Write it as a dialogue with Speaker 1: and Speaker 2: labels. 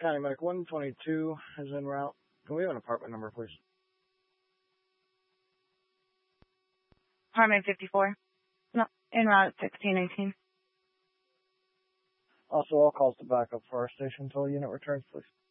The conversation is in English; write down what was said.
Speaker 1: County Medic 122 is en route. Can we have an apartment number, please?
Speaker 2: Apartment 54. No, en route 1618.
Speaker 1: Also, all calls to backup for our station until unit returns, please.